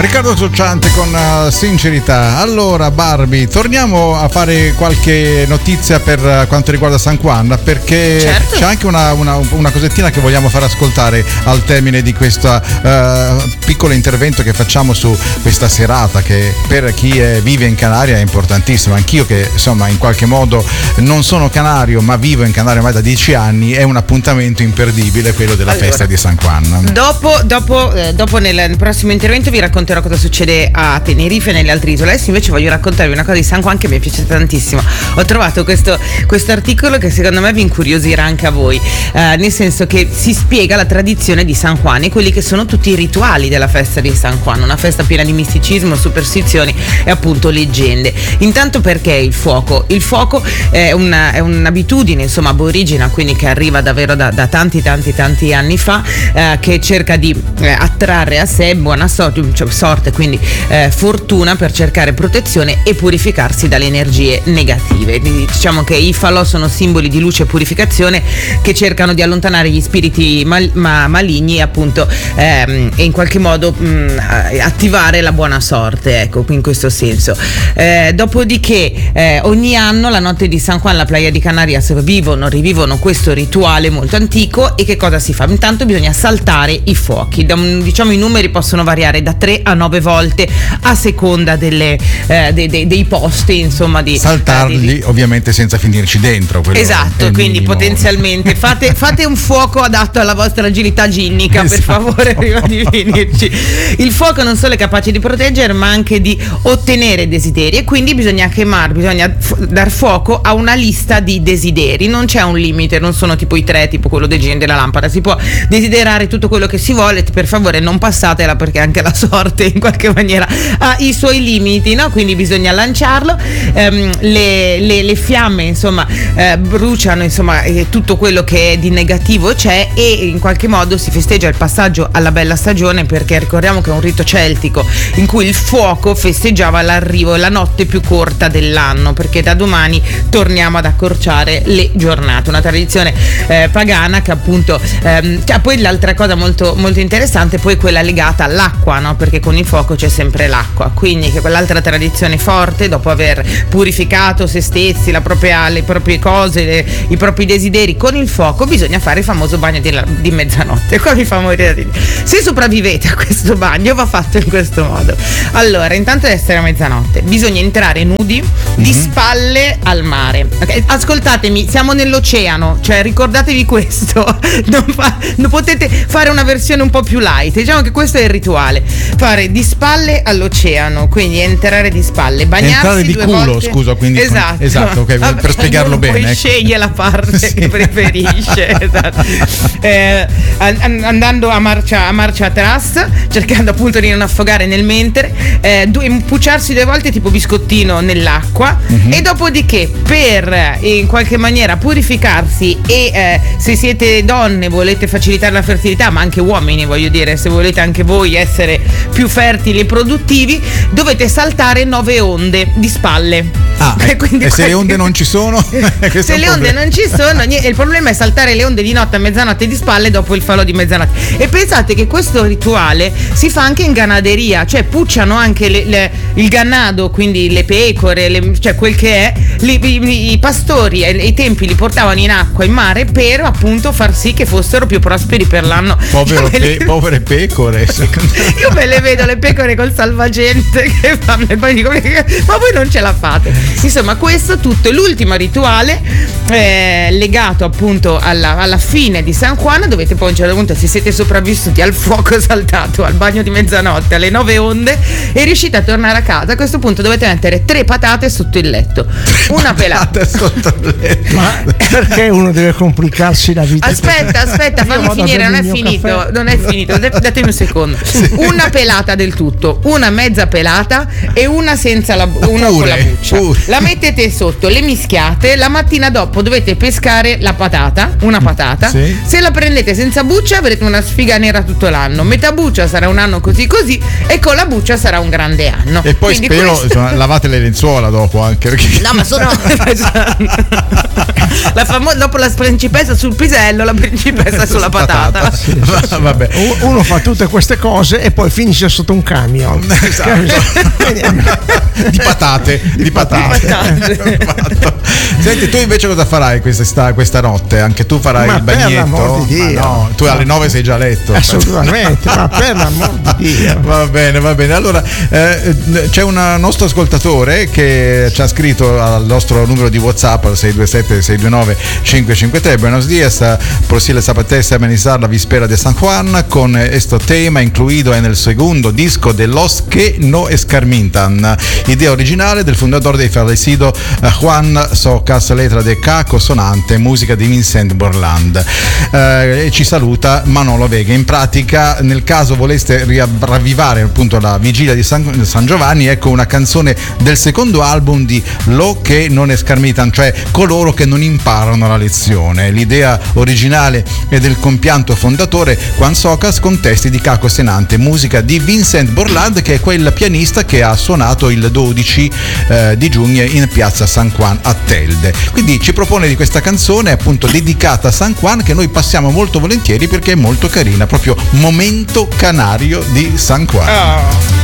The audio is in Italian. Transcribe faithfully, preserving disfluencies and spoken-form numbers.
Riccardo Ciocciante con uh, sincerità. Allora Barbie, torniamo a fare qualche notizia per uh, quanto riguarda San Juan, perché certo. C'è anche una, una, una cosettina che vogliamo far ascoltare al termine di questo uh, piccolo intervento che facciamo su questa serata, che per chi è, vive in Canaria è importantissima. Anch'io, che insomma in qualche modo non sono canario ma vivo in Canaria ormai da dieci anni, è un appuntamento imperdibile quello della allora, festa di San Juan. Dopo, dopo, eh, dopo nel, nel prossimo intervento vi racconterò cosa succede a Tenerife e nelle altre isole. Adesso invece voglio raccontarvi una cosa di San Juan che mi è piaciuta tantissimo. Ho trovato questo, questo articolo che secondo me vi incuriosirà anche a voi, eh, nel senso che si spiega la tradizione di San Juan e quelli che sono tutti i rituali della festa di San Juan, una festa piena di misticismo, superstizioni e appunto leggende. Intanto, perché il fuoco? Il fuoco è, una, è un'abitudine insomma aborigena, quindi che arriva davvero da, da tanti tanti tanti anni fa, eh, che cerca di eh, attrarre a sé buona sorte, cioè sorte, quindi eh, fortuna, per cercare protezione e purificarsi dalle energie negative. Diciamo che i falò sono simboli di luce e purificazione che cercano di allontanare gli spiriti mal, ma, maligni appunto ehm, e in qualche modo mh, attivare la buona sorte, ecco, in questo senso. Eh, dopodiché eh, ogni anno la notte di San Juan la Playa di Canarias vivono, rivivono questo rituale molto antico. E che cosa si fa? Intanto bisogna saltare i fuochi. Da, diciamo i numeri possono variare da tre a nove volte a seconda delle, eh, de, de, dei posti, insomma, di saltarli, eh, di, ovviamente senza finirci dentro. Esatto, quindi minimo. Potenzialmente fate, fate un fuoco adatto alla vostra agilità ginnica, esatto. Per favore, prima di finirci. Il fuoco non solo è capace di proteggere, ma anche di ottenere desideri, e quindi bisogna quemare, bisogna f- dar fuoco a una lista di desideri. Non c'è un limite, non sono tipo i tre, tipo quello del genio della lampada. Si può desiderare tutto quello che si vuole, per favore non passatela, perché anche la sorte in qualche maniera ha i suoi limiti, no? Quindi bisogna lanciarlo. Ehm, le, le, le fiamme insomma eh, bruciano insomma eh, tutto quello che è di negativo c'è, e in qualche modo si festeggia il passaggio alla bella stagione, perché ricordiamo che è un rito celtico in cui il fuoco festeggiava l'arrivo, la notte più corta dell'anno, perché da domani torniamo ad accorciare le giornate, una tradizione eh, pagana che appunto ehm, cioè, poi l'altra cosa molto, molto interessante poi quella legata all'acqua, no? Perché con il fuoco c'è sempre l'acqua, quindi che quell'altra tradizione forte, dopo aver purificato se stessi, la propria, le proprie cose, le, i propri desideri con il fuoco, bisogna fare il famoso bagno di, di mezzanotte. Qua mi fa morire. Se sopravvivete a questo bagno va fatto in questo modo. Allora, intanto deve essere a mezzanotte, bisogna entrare nudi di mm-hmm. spalle al mare. Okay? Ascoltatemi, siamo nell'oceano, cioè ricordatevi questo. Non, fa, non potete fare una versione un po' più light. Diciamo che questo è il rituale, fare di spalle all'oceano, quindi entrare di spalle, bagnarsi entrare di due culo, volte. scusa, quindi esatto, esatto, okay, Vabbè, per spiegarlo bene. Poi ecco. sceglie la parte sì. che preferisce. Esatto. eh, andando a marcia a marcia atrás, cercando appunto di non affogare nel mentre, eh, due, pucciarsi due volte tipo biscottino nell'acqua, mm-hmm. e dopodiché per eh, in qualche maniera purificarsi e eh, se siete donne volete facilitare la fertilità, ma anche uomini, voglio dire, se volete anche voi essere più fertili e produttivi, dovete saltare nove onde di spalle. Ah, e, e se le onde non ci sono? Se le onde non ci sono, il problema è saltare le onde di notte a mezzanotte di spalle dopo il falò di mezzanotte. E pensate che questo rituale si fa anche in ganaderia, cioè pucciano anche le, le, il ganado, quindi le pecore, le, cioè quel che è, li, i, i pastori e i tempi li portavano in acqua, in mare, per appunto far sì che fossero più prosperi per l'anno. Povero pe- le... Povere pecore. Io me le vedo le pecore col salvagente che fanno e poi dico, ma voi non ce la fate. Insomma, questo tutto. L'ultimo rituale eh, legato appunto alla, alla fine di San Juan, dovete poi a un certo punto, se siete sopravvissuti al fuoco saltato, al bagno di mezzanotte, alle nove onde e riuscite a tornare a casa, a questo punto dovete mettere tre patate sotto il letto. Una pelata sotto il letto. Ma perché uno deve complicarsi la vita? Aspetta, aspetta, fammi finire, non è finito, caffè. non è finito, datemi un secondo. Sì. Una pelata del tutto, una mezza pelata e una senza la una pure, con la buccia. Pure. La mettete sotto, le mischiate, la mattina dopo dovete pescare la patata, una patata. Sì. Se la prendete senza buccia avrete una sfiga nera tutto l'anno. Metà buccia sarà un anno così così e con la buccia sarà un grande anno. E poi quindi spero questo... insomma, lavate le lenzuola dopo anche perché... No, ma sono la famo- dopo la principessa sul pisello, la principessa sulla patata. Sì, sì, sì. Vabbè. Uno fa tutte queste cose e poi finisce sotto un camion. Esatto. di patate, di, di patate. patate. Senti, tu invece cosa farai questa, questa notte? Anche tu farai ma il bagnetto? Per l'amor di Dio. No, tu alle nove sei già a letto. Assolutamente, ma per l'amor di Dio. Va bene, va bene. Allora, eh, c'è un nostro ascoltatore che ci ha scritto al nostro numero di WhatsApp al sei due sette sei due nove cinque cinque tre. Buenos días, posible zapatese amenizar la víspera de San Juan con este tema incluido en el segundo disco de Los que no escarmintan. Idea originale del fundador dei fallecido Juan Socas, letra de Caco Sonante, musica di Vincent Borland. Eh, e ci saluta Manolo Vega. In pratica, nel caso voleste ravvivare appunto la vigilia di San, San Giovanni, ecco una canzone del secondo album di Lo che non escarmitan, cioè coloro che non imparano la lezione. L'idea originale è del compianto fondatore Juan Socas con testi di Caco Sonante, musica di Vincent Borland, che è quel pianista che ha suonato il dodici eh, di giugno in piazza San Juan a Telde. Quindi ci propone di questa canzone appunto dedicata a San Juan, che noi passiamo molto volentieri perché è molto carina, proprio momento canario di San Juan. Oh.